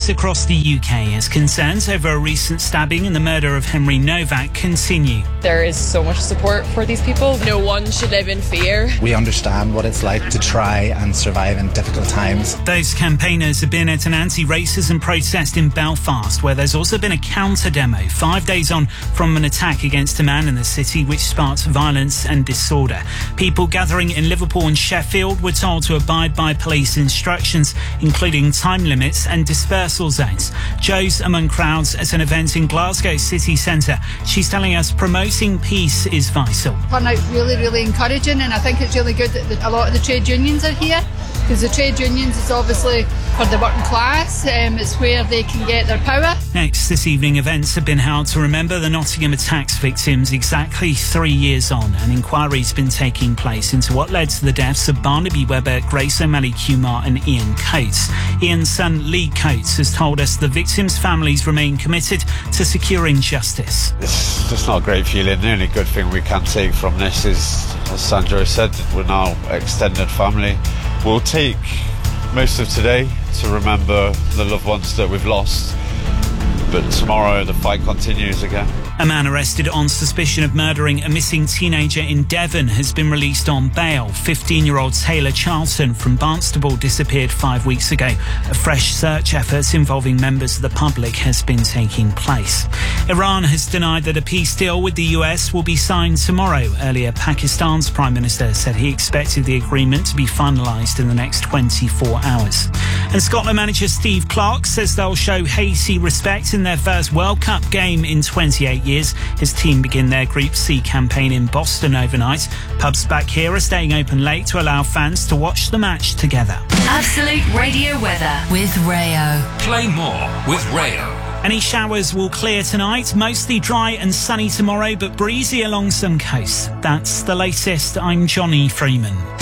rise across the UK as concerns over a recent stabbing and the murder of Henry Novak continue. There is so much support for these people. No one should live in fear. We understand what it's like to try and survive in difficult times. Those campaigners have been at an anti-racism protest in Belfast, where there's also been a counter-demo 5 days on from an attack against a man in the city which sparked violence and disorder. People gathering in Liverpool and Sheffield were told to abide by police instructions, including time limits and dispersal zones. Jo's among crowds at an event in Glasgow city centre. She's telling us promoting peace is vital. Turnout really encouraging, and I think it's really good that a lot of the trade unions are here, because the trade unions is obviously for the working class. It's where they can get their power. Next this evening, events have been held to remember the Nottingham attacks victims exactly 3 years on. An inquiry's been taking place into what led to the deaths of Barnaby Webber, Grace O'Malley-Kumar and Ian Coates. Ian's son Lee Coates has told us the victims' families remain committed to securing justice. It's just not a great feeling. The only good thing we can take from this is, as Sandra said, we're now extended family. We'll take most of today to remember the loved ones that we've lost, but tomorrow the fight continues again. A man arrested on suspicion of murdering a missing teenager in Devon has been released on bail. 15-year-old Taylor Charlton from Barnstaple disappeared 5 weeks ago. A fresh search effort involving members of the public has been taking place. Iran has denied that a peace deal with the US will be signed tomorrow. Earlier, Pakistan's Prime Minister said he expected the agreement to be finalised in the next 24 hours. And Scotland manager Steve Clarke says they'll show Haiti respect in their first World Cup game in 28 years. His team begin their Group C campaign in Boston overnight. Pubs back here are staying open late to allow fans to watch the match together. Absolute Radio weather with Rayo. Play more with Rayo. Any showers will clear tonight, mostly dry and sunny tomorrow, but breezy along some coasts. That's the latest. I'm Johnny Freeman.